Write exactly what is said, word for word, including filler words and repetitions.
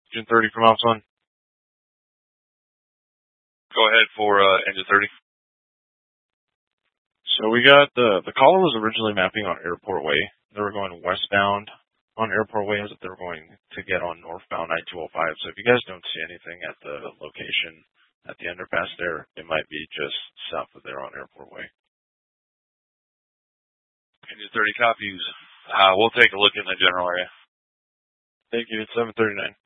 Engine thirty from Ops one. Go ahead for uh, engine thirty. So we got the the caller was originally mapping on Airport Way. They were going westbound on Airport Way as if they were going to get on northbound I two oh five. So if you guys don't see anything at the location at the underpass there, it might be just south of there on Airport Way. Engine thirty copies. Uh, we'll take a look in the general area. Thank you. It's seven thirty-nine.